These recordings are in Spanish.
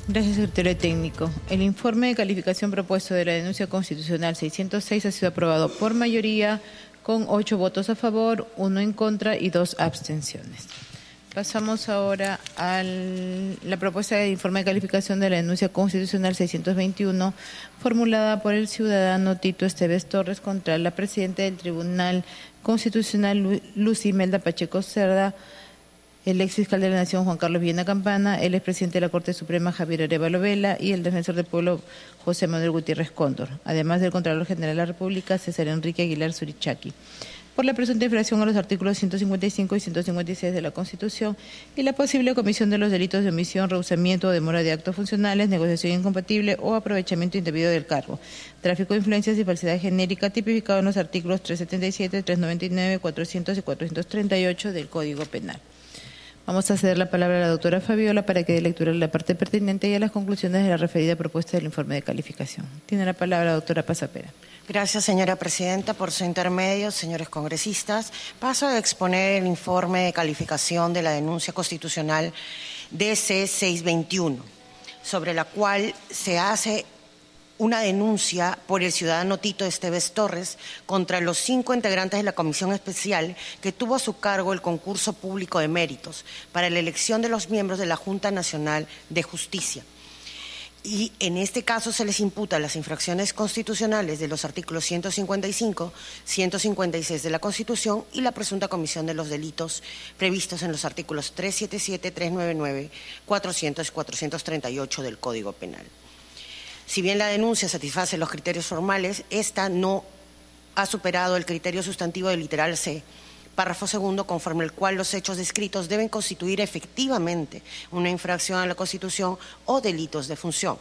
Gracias, secretario técnico. El informe de calificación propuesto de la denuncia constitucional 606 ha sido aprobado por mayoría con 8 votos a favor, 1 en contra y 2 abstenciones. Pasamos ahora a la propuesta de informe de calificación de la denuncia constitucional 621 formulada por el ciudadano Tito Esteves Torres contra la presidenta del Tribunal Constitucional Luz Imelda Pacheco Cerda, el ex fiscal de la Nación Juan Carlos Villena Campana, el expresidente de la Corte Suprema Javier Arévalo Vela y el defensor del pueblo José Manuel Gutiérrez Cóndor, además del Contralor General de la República César Enrique Aguilar Surichaki, por la presunta infracción a los artículos 155 y 156 de la Constitución y la posible comisión de los delitos de omisión, rehusamiento o demora de actos funcionales, negociación incompatible o aprovechamiento indebido del cargo, tráfico de influencias y falsedad genérica tipificado en los artículos 377, 399, 400 y 438 del Código Penal. Vamos a ceder la palabra a la doctora Fabiola para que dé lectura a la parte pertinente y a las conclusiones de la referida propuesta del informe de calificación. Tiene la palabra la doctora Pasapera. Gracias, señora presidenta, por su intermedio, señores congresistas. Paso a exponer el informe de calificación de la denuncia constitucional DC 621, sobre la cual se hace una denuncia por el ciudadano Tito Esteves Torres contra los 5 integrantes de la comisión especial que tuvo a su cargo el concurso público de méritos para la elección de los miembros de la Junta Nacional de Justicia. Y en este caso se les imputa las infracciones constitucionales de los artículos 155, 156 de la Constitución y la presunta comisión de los delitos previstos en los artículos 377, 399, 400 y 438 del Código Penal. Si bien la denuncia satisface los criterios formales, esta no ha superado el criterio sustantivo del literal C, párrafo segundo, conforme el cual los hechos descritos deben constituir efectivamente una infracción a la Constitución o delitos de función.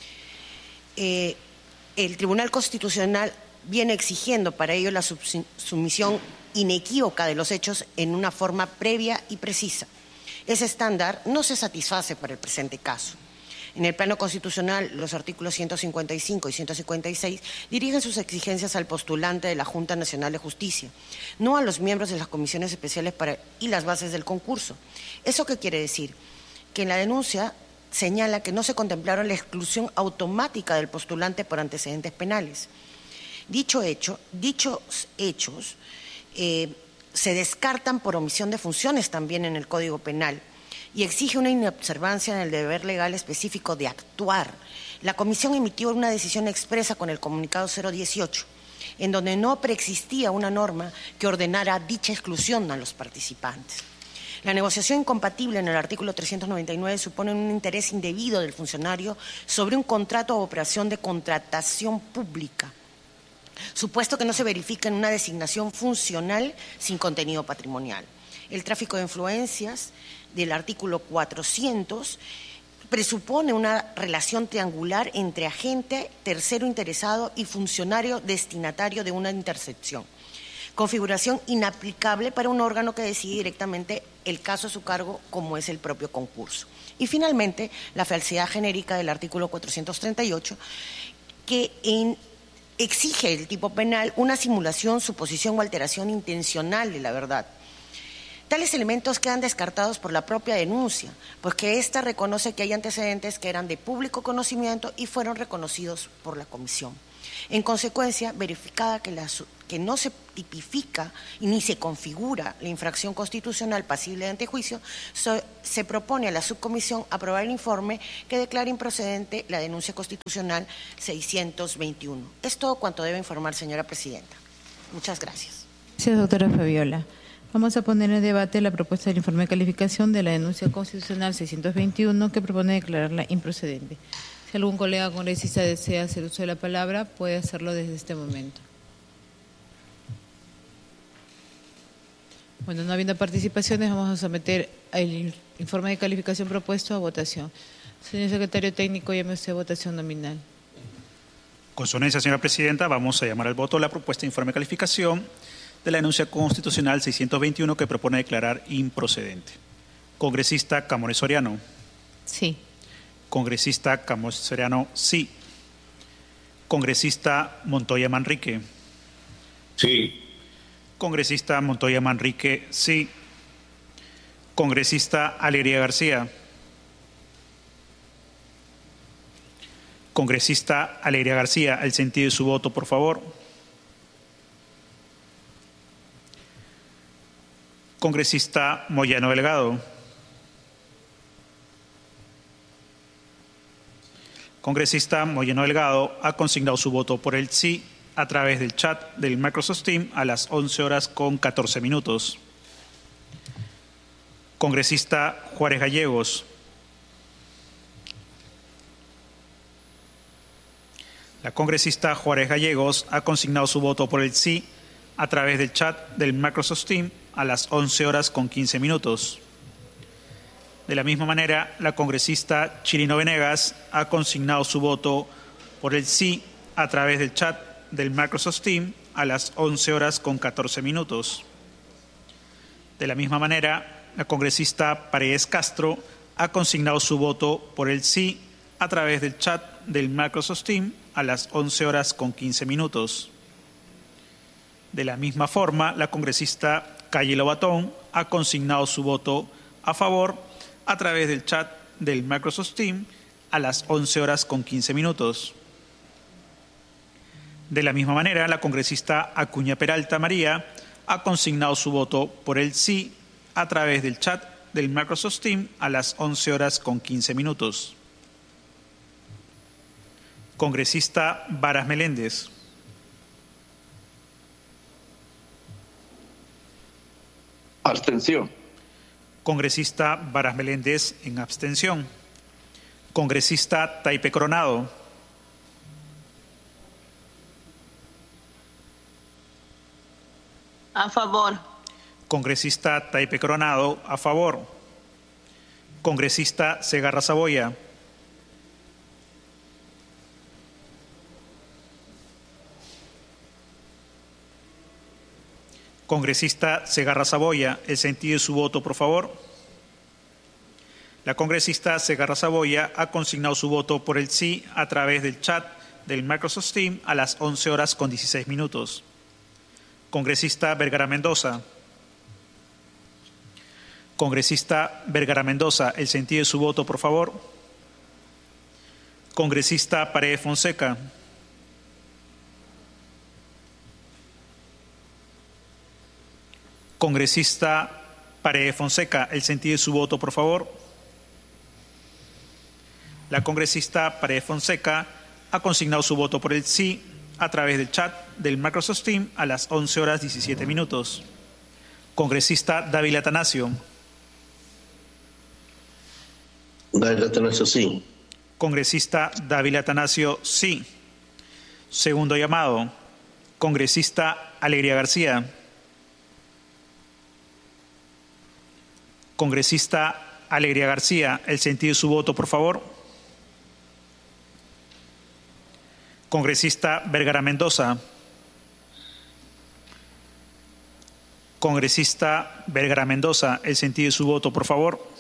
El Tribunal Constitucional viene exigiendo para ello la sumisión inequívoca de los hechos en una forma previa y precisa. Ese estándar no se satisface para el presente caso. En el plano constitucional, los artículos 155 y 156 dirigen sus exigencias al postulante de la Junta Nacional de Justicia, no a los miembros de las comisiones especiales y las bases del concurso. ¿Eso qué quiere decir? Que en la denuncia señala que no se contemplaron la exclusión automática del postulante por antecedentes penales. Dichos hechos se descartan por omisión de funciones también en el Código Penal, y exige una inobservancia en el deber legal específico de actuar. La Comisión emitió una decisión expresa con el comunicado 018, en donde no preexistía una norma que ordenara dicha exclusión a los participantes. La negociación incompatible en el artículo 399 supone un interés indebido del funcionario sobre un contrato o operación de contratación pública, supuesto que no se verifica en una designación funcional sin contenido patrimonial. El tráfico de influencias del artículo 400 presupone una relación triangular entre agente, tercero interesado y funcionario destinatario de una intercepción. Configuración inaplicable para un órgano que decide directamente el caso a su cargo, como es el propio concurso. Y finalmente, la falsedad genérica del artículo 438, que exige el tipo penal una simulación, suposición o alteración intencional de la verdad. Tales elementos quedan descartados por la propia denuncia, pues que ésta reconoce que hay antecedentes que eran de público conocimiento y fueron reconocidos por la Comisión. En consecuencia, verificada que no se tipifica y ni se configura la infracción constitucional pasible de antejuicio, se propone a la subcomisión aprobar el informe que declara improcedente la denuncia constitucional 621. Es todo cuanto debe informar, señora presidenta. Muchas gracias. Gracias, doctora Fabiola. Vamos a poner en debate la propuesta del informe de calificación de la denuncia constitucional 621 que propone declararla improcedente. Si algún colega congresista desea hacer uso de la palabra, puede hacerlo desde este momento. Bueno, no habiendo participaciones, vamos a someter el informe de calificación propuesto a votación. Señor secretario técnico, llame usted a votación nominal. Con su anuencia, señora presidenta, vamos a llamar al voto la propuesta de informe de calificación de la denuncia constitucional 621 que propone declarar improcedente. Congresista Camones Soriano. Sí. Congresista Camones Soriano, sí. Congresista Montoya Manrique. Sí. Congresista Montoya Manrique, sí. Congresista Alegría García. Congresista Alegría García, el sentido de su voto, por favor. Congresista Moyano Delgado. Congresista Moyano Delgado ha consignado su voto por el sí a través del chat del Microsoft Teams a las 11:14. Congresista Juárez Gallegos. La congresista Juárez Gallegos ha consignado su voto por el sí a través del chat del Microsoft Teams a las 11:15. De la misma manera, la congresista Chirino Venegas ha consignado su voto por el sí a través del chat del Microsoft Teams a las 11:14. De la misma manera, la congresista Paredes Castro ha consignado su voto por el sí a través del chat del Microsoft Teams a las 11:15. De la misma forma, la congresista Calle Lobatón ha consignado su voto a favor a través del chat del Microsoft Teams a las 11:15. De la misma manera, la congresista Acuña Peralta María ha consignado su voto por el sí a través del chat del Microsoft Teams a las 11:15. Congresista Varas Meléndez. Abstención. Congresista Varas Meléndez en abstención. Congresista Taipe Coronado. A favor. Congresista Taipe Coronado, a favor. Congresista Segarra Saboya. Congresista Segarra Saboya, el sentido de su voto, por favor. La congresista Segarra Saboya ha consignado su voto por el sí a través del chat del Microsoft Teams a las 11:16. Congresista Vergara Mendoza. Congresista Vergara Mendoza, el sentido de su voto, por favor. Congresista Paredes Fonseca. Congresista Paredes Fonseca, el sentido de su voto, por favor. La congresista Paredes Fonseca ha consignado su voto por el sí a través del chat del Microsoft Teams a las 11:17. Congresista Dávila Atanasio. Dávila Atanasio, sí. Congresista Dávila Atanasio, sí. Segundo llamado. Congresista Alegría García. Congresista Alegría García, el sentido de su voto, por favor. Congresista Vergara Mendoza. Congresista Vergara Mendoza, el sentido de su voto, por favor.